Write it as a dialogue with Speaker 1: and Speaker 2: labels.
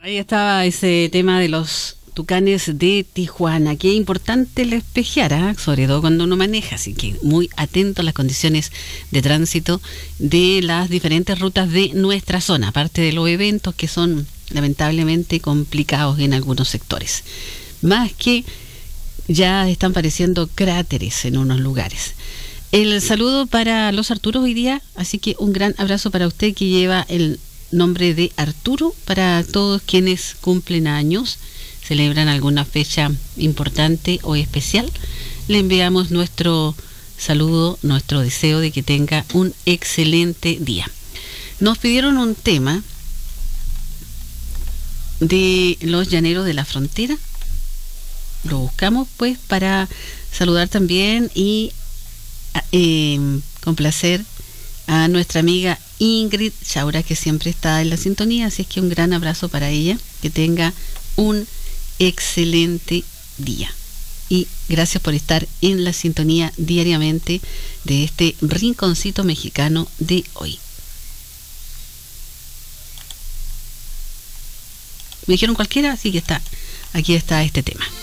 Speaker 1: Ahí estaba ese tema de los tucanes de Tijuana. Qué importante el espejear, sobre todo cuando uno maneja, así que muy atento a las condiciones de tránsito de las diferentes rutas de nuestra zona, aparte de los eventos que son lamentablemente complicados en algunos sectores. Más que ya están pareciendo cráteres en unos lugares. El saludo para los Arturos hoy día, así que un gran abrazo para usted que lleva el nombre de Arturo, para todos quienes cumplen años, celebran alguna fecha importante o especial. Le enviamos nuestro saludo, nuestro deseo de que tenga un excelente día. Nos pidieron un tema de los llaneros de la frontera. Lo buscamos pues para saludar también y complacer a nuestra amiga Ingrid Chaura, que siempre está en la sintonía, así es que un gran abrazo para ella, que tenga un excelente día y gracias por estar en la sintonía diariamente de este rinconcito mexicano de hoy. Me dijeron cualquiera, así que aquí está este tema.